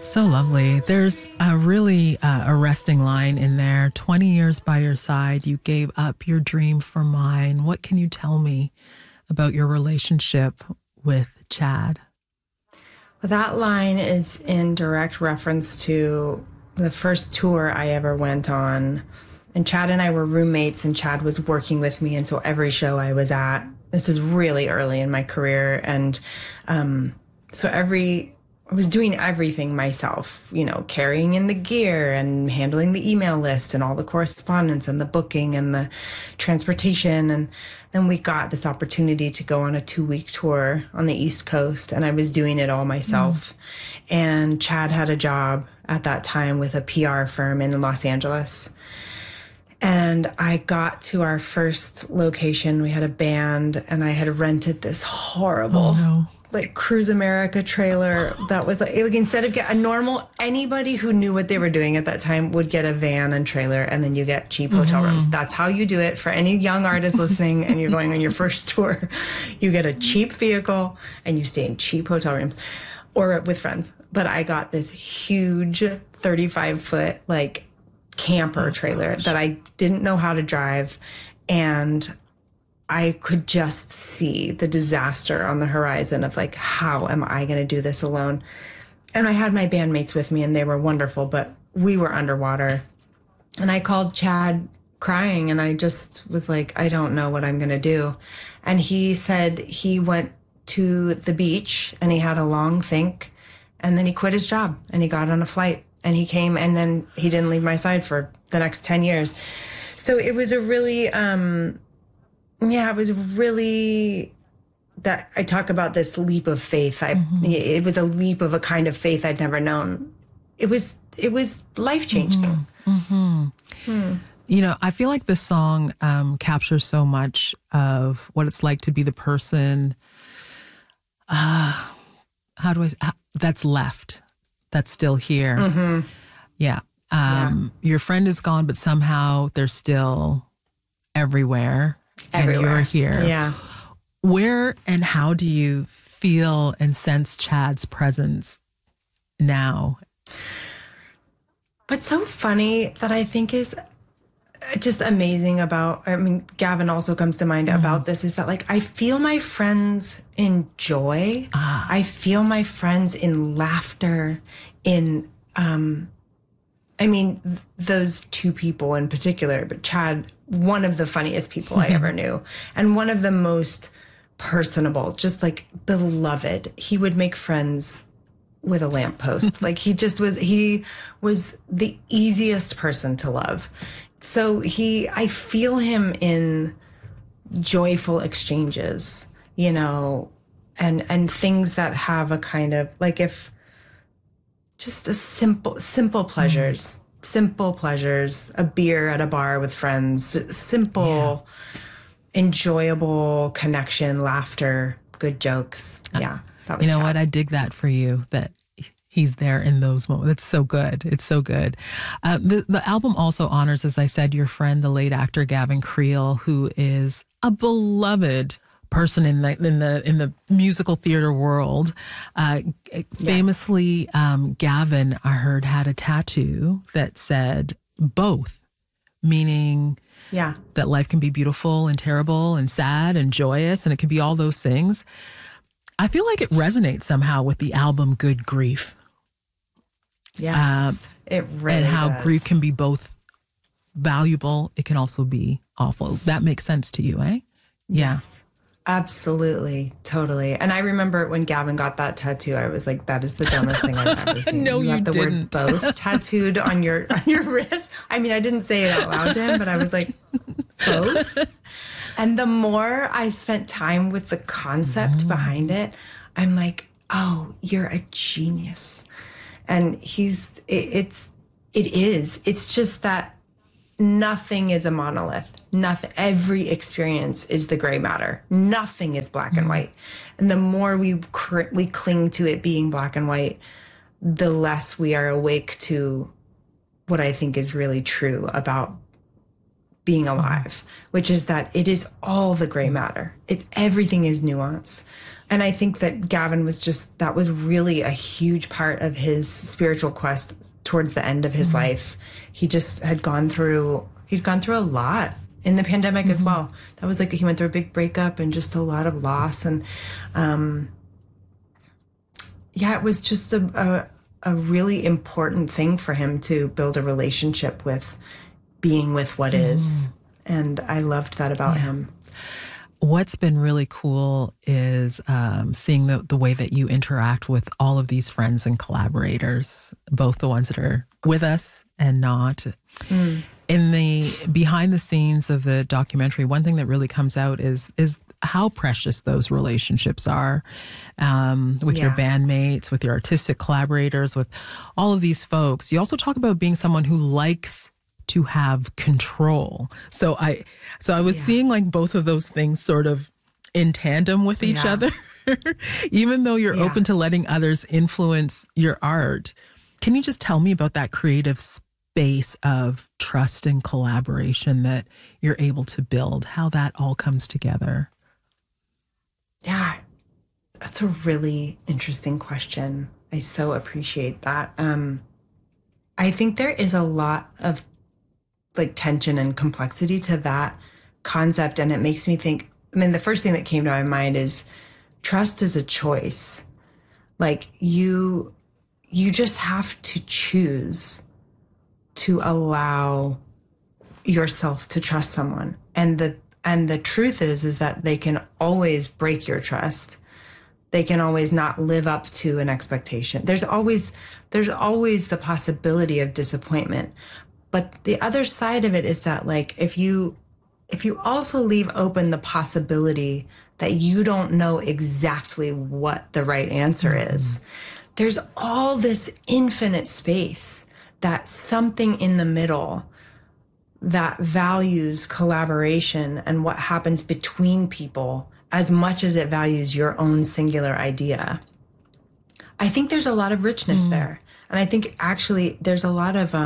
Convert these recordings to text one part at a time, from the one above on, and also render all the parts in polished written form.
So lovely. There's a really arresting line in there. 20 years by your side, you gave up your dream for mine. What can you tell me about your relationship with Chad? Well, that line is in direct reference to the first tour I ever went on. And Chad and I were roommates, and Chad was working with me. And so every show I was at, this is really early in my career. And I was doing everything myself, carrying in the gear and handling the email list and all the correspondence and the booking and the transportation. And then we got this opportunity to go on a 2-week tour on the East Coast, and I was doing it all myself. And Chad had a job at that time with a PR firm in Los Angeles. And I got to our first location. We had a band, and I had rented this horrible, Cruise America trailer that was like instead of get a normal, anybody who knew what they were doing at that time would get a van and trailer, and then you get cheap hotel rooms. That's how you do it for any young artist listening and you're going on your first tour. You get a cheap vehicle and you stay in cheap hotel rooms or with friends. But I got this huge 35-foot camper trailer that I didn't know how to drive, and I could just see the disaster on the horizon of how am I going to do this alone? And I had my bandmates with me, and they were wonderful, but we were underwater. And I called Chad crying, and I just was like, I don't know what I'm going to do. And he said he went to the beach and he had a long think, and then he quit his job and he got on a flight and he came, and then he didn't leave my side for the next 10 years. So it was a really, it was really that I talk about this leap of faith. It was a leap of a kind of faith I'd never known. It was life-changing. I feel like this song captures so much of what it's like to be the person, that's left, that's still here. Yeah. Your friend is gone, but somehow they're still everywhere. And you're here. Yeah. Where and how do you feel and sense Chad's presence now? What's so funny that I think is just amazing Gavin also comes to mind about this, is that I feel my friends in joy. I feel my friends in laughter, in those two people in particular, but Chad, one of the funniest people I ever knew, and one of the most personable, just beloved. He would make friends with a lamppost. He was the easiest person to love. So I feel him in joyful exchanges, and things that have a kind of if just a simple pleasures, a beer at a bar with friends, simple, enjoyable connection, laughter, good jokes. Yeah. That was Chad. What? I dig that for you, that he's there in those moments. It's so good. It's so good. The album also honors, as I said, your friend, the late actor Gavin Creel, who is a beloved person in the musical theater world. Famously, Gavin, I heard, had a tattoo that said both, meaning that life can be beautiful and terrible and sad and joyous, and it can be all those things. I feel like it resonates somehow with the album Good Grief. Yes, it really and how does. Grief can be both valuable, it can also be awful. That makes sense to you, eh? Yeah. Yes. Absolutely. Totally. And I remember when Gavin got that tattoo, I was like, that is the dumbest thing I've ever seen. No, you have the didn't. word both tattooed on your wrist. I didn't say it out loud to him, but I was like, both? And the more I spent time with the concept behind it, I'm like, oh, you're a genius. And it's just that nothing is a monolith. Nothing. Every experience is the gray matter. Nothing is black and white. And the more we cling to it being black and white, the less we are awake to what I think is really true about being alive, which is that it is all the gray matter. Everything is nuance. And I think that Gavin that was really a huge part of his spiritual quest towards the end of his life. He just he'd gone through a lot in the pandemic as well. That was he went through a big breakup and just a lot of loss. And it was just a really important thing for him to build a relationship with being with what is. And I loved that about him. What's been really cool is seeing the way that you interact with all of these friends and collaborators, both the ones that are with us and not. In the behind the scenes of the documentary, one thing that really comes out is how precious those relationships are with your bandmates, with your artistic collaborators, with all of these folks. You also talk about being someone who likes to have control. So I was seeing both of those things sort of in tandem with each other, even though you're open to letting others influence your art. Can you just tell me about that creative space of trust and collaboration that you're able to build, how that all comes together? Yeah, that's a really interesting question. I so appreciate that. I think there is a lot of tension and complexity to that concept. And it makes me think, the first thing that came to my mind is trust is a choice. You just have to choose to allow yourself to trust someone. And the truth is that they can always break your trust. They can always not live up to an expectation. There's always the possibility of disappointment. But the other side of it is that if you also leave open the possibility that you don't know exactly what the right answer is, there's all this infinite space that something in the middle that values collaboration and what happens between people as much as it values your own singular idea. I think there's a lot of richness there. And I think actually there's a lot of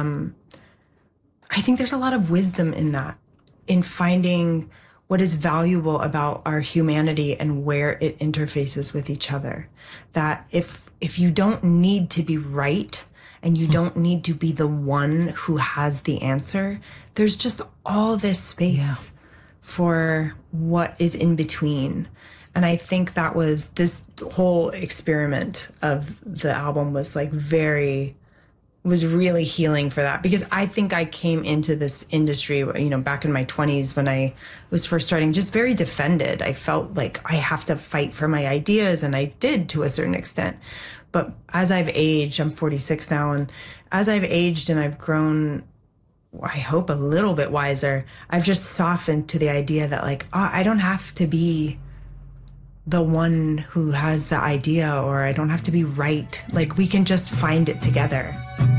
wisdom in that, in finding what is valuable about our humanity and where it interfaces with each other. That if you don't need to be right and you don't need to be the one who has the answer, there's just all this space for what is in between. And I think that was this whole experiment of the album was was really healing for that, because I think I came into this industry, back in my 20s when I was first starting, just very defended. I felt like I have to fight for my ideas, and I did to a certain extent. But as I've aged, I'm 46 now, and as I've aged and I've grown, I hope a little bit wiser, I've just softened to the idea that I don't have to be the one who has the idea, or I don't have to be right. We can just find it together.